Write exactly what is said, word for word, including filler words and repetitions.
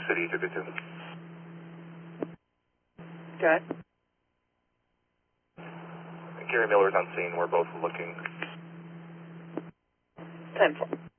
City two two two. Good. Gary Miller's on scene. We're both looking. ten four.